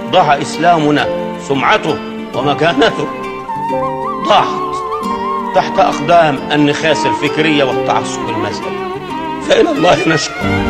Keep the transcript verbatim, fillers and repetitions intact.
ضاع إسلامنا، سمعته ومكانته ضاعت تحت أقدام النخاس الفكرية والتعصب المذهبي. فإلى الله نشكو.